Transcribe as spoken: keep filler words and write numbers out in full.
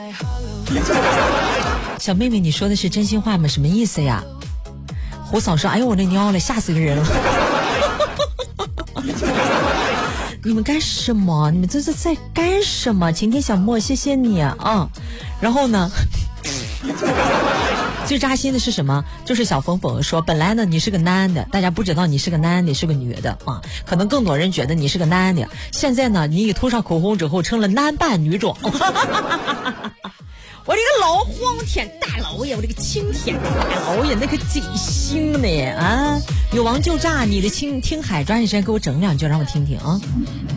小妹妹，你说的是真心话吗？什么意思呀？胡嫂说：“哎呦，我这尿了，吓死个人了！”你们干什么？你们这是在干什么？晴天小莫，谢谢你啊！然后呢？最扎心的是什么？就是小冯冯说，本来呢你是个男的，大家不知道你是个男的，是个女的啊，可能更多人觉得你是个男的。现在呢，你一涂上口红之后，成了男扮女装。我这个老皇天大老爷，我这个青天大老爷，那可贼行呢啊！有王就炸，你的青听海抓紧时间给我整两句，让我听听啊。